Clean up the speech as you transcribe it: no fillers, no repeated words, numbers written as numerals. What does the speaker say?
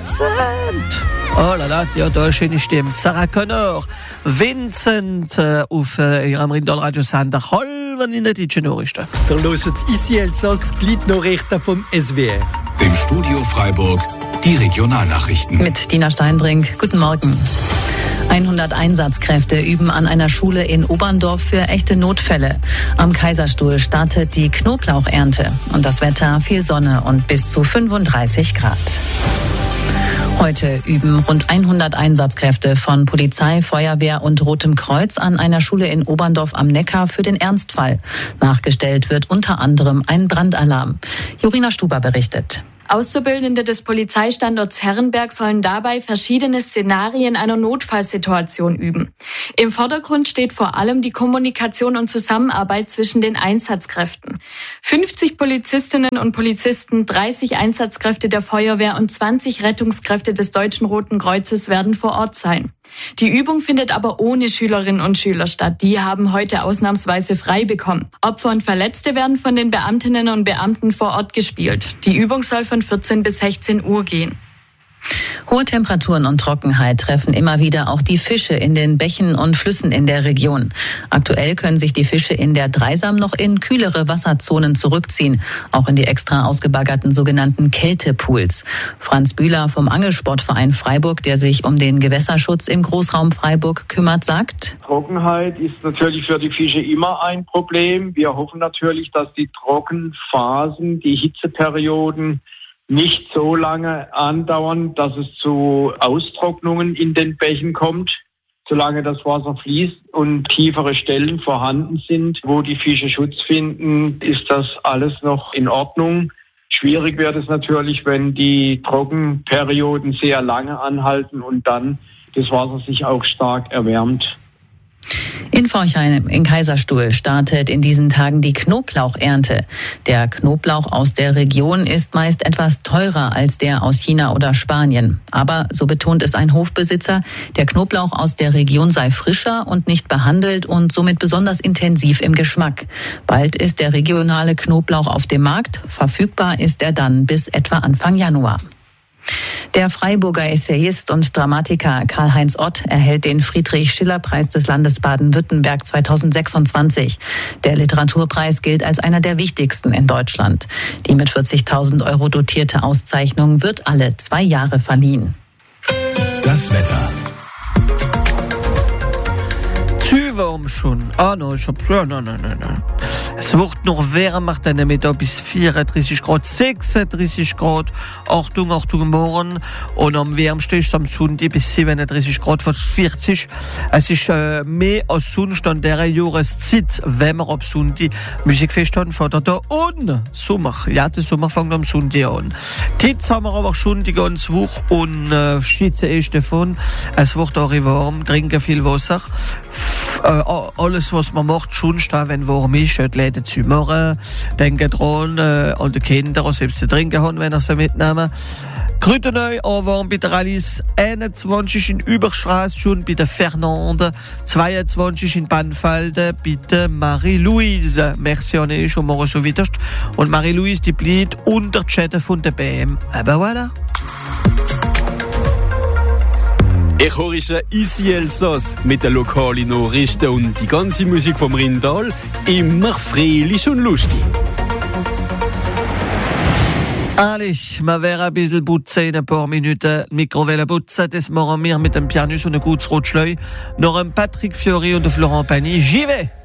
Oh là là, ja, da ist schöne Stimme. Sarah Connor, Vincent auf ihrem Rindal-Radiosender. Hallo, in der deutschen Nachrichten. Ihr hört ici Elsass, Gliednachrichten vom SWR. Im Studio Freiburg die Regionalnachrichten. Mit Dina Steinbrink. Guten Morgen. 100 Einsatzkräfte üben an einer Schule in Oberndorf für echte Notfälle. Am Kaiserstuhl startet die Knoblauchernte. Und das Wetter, viel Sonne und bis zu 35 Grad. Heute üben rund 100 Einsatzkräfte von Polizei, Feuerwehr und Rotem Kreuz an einer Schule in Oberndorf am Neckar für den Ernstfall. Nachgestellt wird unter anderem ein Brandalarm. Jorina Stuber berichtet. Auszubildende des Polizeistandorts Herrenberg sollen dabei verschiedene Szenarien einer Notfallsituation üben. Im Vordergrund steht vor allem die Kommunikation und Zusammenarbeit zwischen den Einsatzkräften. 50 Polizistinnen und Polizisten, 30 Einsatzkräfte der Feuerwehr und 20 Rettungskräfte des Deutschen Roten Kreuzes werden vor Ort sein. Die Übung findet aber ohne Schülerinnen und Schüler statt. Die haben heute ausnahmsweise frei bekommen. Opfer und Verletzte werden von den Beamtinnen und Beamten vor Ort gespielt. Die Übung soll von 14 bis 16 Uhr gehen. Hohe Temperaturen und Trockenheit treffen immer wieder auch die Fische in den Bächen und Flüssen in der Region. Aktuell können sich die Fische in der Dreisam noch in kühlere Wasserzonen zurückziehen, auch in die extra ausgebaggerten sogenannten Kältepools. Franz Bühler vom Angelsportverein Freiburg, der sich um den Gewässerschutz im Großraum Freiburg kümmert, sagt: Trockenheit ist natürlich für die Fische immer ein Problem. Wir hoffen natürlich, dass die Trockenphasen, die Hitzeperioden nicht so lange andauern, dass es zu Austrocknungen in den Bächen kommt. Solange das Wasser fließt und tiefere Stellen vorhanden sind, wo die Fische Schutz finden, ist das alles noch in Ordnung. Schwierig wird es natürlich, wenn die Trockenperioden sehr lange anhalten und dann das Wasser sich auch stark erwärmt. In Forchheim in Kaiserstuhl startet in diesen Tagen die Knoblauchernte. Der Knoblauch aus der Region ist meist etwas teurer als der aus China oder Spanien. Aber, so betont es ein Hofbesitzer, der Knoblauch aus der Region sei frischer und nicht behandelt und somit besonders intensiv im Geschmack. Bald ist der regionale Knoblauch auf dem Markt. Verfügbar ist er dann bis etwa Anfang Januar. Der Freiburger Essayist und Dramatiker Karl-Heinz Ott erhält den Friedrich-Schiller-Preis des Landes Baden-Württemberg 2026. Der Literaturpreis gilt als einer der wichtigsten in Deutschland. Die mit 40.000 Euro dotierte Auszeichnung wird alle 2 Jahre verliehen. Das Wetter. Zu warm schon. No. Es wird noch wärmer, dann mit bis 34 Grad, 36 Grad. Achtung, morgen. Und am wärmsten ist am Sonntag bis 37 Grad, fast 40. Es ist mehr als sonst an dieser Jahreszeit, wenn wir am Sonntag Musikfest haben, von da und Sommer. Ja, der Sommer fängt am Sonntag an. Jetzt haben wir aber schon die ganze Woche und schwitzen erst davon. Es wird auch warm, trinken viel Wasser. Alles, was man macht, schon da, wenn warm ist, die Läden zu machen. Denken dran, an die Kinder, selbst zu trinken haben, wenn sie mitnehmen. Grüteneu, warm bei der Alice, 21 in Überstraße, schon bei der Fernande, 22 in Bannfelden, bei der Marie-Louise. Merci an euch und morgen so weiter. Und Marie-Louise, die bleibt unter die Schäden von der BM. Aber voilà. Ich höre ici Elsass mit den lokalen Nachrichten und die ganze Musik vom Rindal. Immer fröhlich und lustig. Ehrlich, wir werden ein bisschen putzen in ein paar Minuten. Mikrowelle putzen, das machen wir mit dem Pianist und einem gutes Rotschleu. Noch ein Patrick Fiori und Florent Pagny. J'y vais!